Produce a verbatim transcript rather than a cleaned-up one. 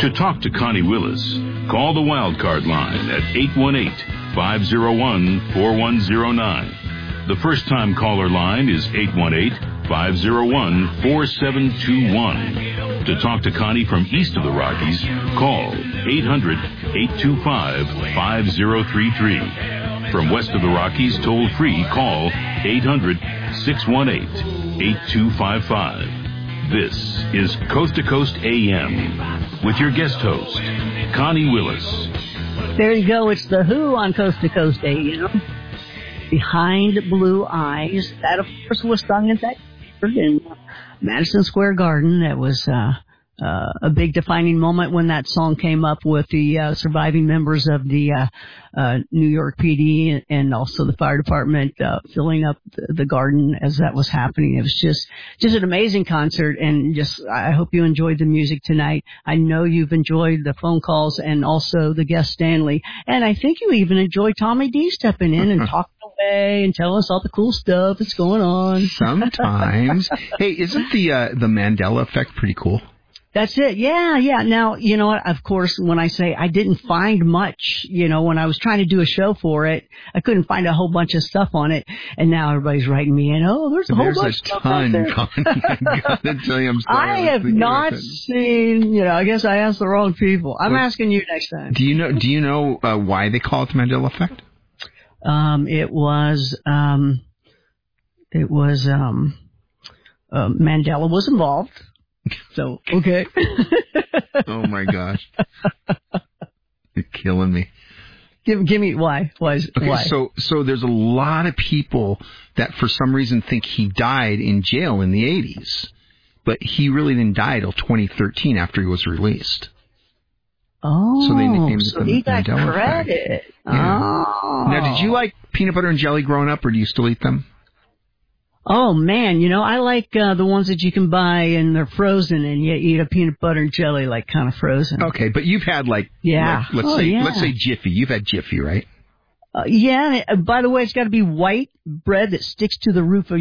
To talk to Connie Willis, call the Wildcard line at eight one eight, five oh one, four one oh nine. The first-time caller line is eight one eight, five oh one, four seven two one. To talk to Connie from east of the Rockies, call eight hundred, eight two five, five oh three three. From west of the Rockies, toll-free, call eight hundred, six one eight, eight two five five. This is Coast to Coast A M with your guest host, Connie Willis. There you go. It's The Who on Coast to Coast A M. Behind Blue Eyes. That, of course, was sung in that in Madison Square Garden. That was uh, uh, a big defining moment when that song came up with the uh, surviving members of the uh, uh, New York P D and also the fire department uh, filling up the, the garden as that was happening. It was just just an amazing concert, and just I hope you enjoyed the music tonight. I know you've enjoyed the phone calls and also the guest Stanley, and I think you even enjoyed Tommy D stepping in and talking away and telling us all the cool stuff that's going on. Sometimes. Hey, isn't the uh, the Mandela effect pretty cool? That's it. Yeah, yeah. Now, you know what? Of course, when I say I didn't find much, you know, when I was trying to do a show for it, I couldn't find a whole bunch of stuff on it. And now everybody's writing me in, oh, there's a whole there's bunch a of stuff ton, out there. I gotta tell you, I'm sorry. I have not seen, you know, I guess I asked the wrong people. I'm what, asking you next time. Do you know, do you know uh, why they call it the Mandela effect? Um, it was, um, it was, um, uh, Mandela was involved. So, okay. Oh, my gosh. You're killing me. Give, give me, why? Why? Is, okay, why? So, so there's a lot of people that for some reason think he died in jail in the eighties. But he really didn't die till twenty thirteen after he was released. Oh, so, they nicknamed so it the he got Mandela credit. Effect. Yeah. Oh. Now, did you like peanut butter and jelly growing up, or do you still eat them? Oh, man, you know, I like uh, the ones that you can buy and they're frozen and you eat a peanut butter and jelly, like, kind of frozen. Okay, but you've had, like, yeah. like let's oh, say yeah. let's say Jiffy. You've had Jiffy, right? Uh, yeah, uh, by the way, it's got to be white bread that sticks to the roof of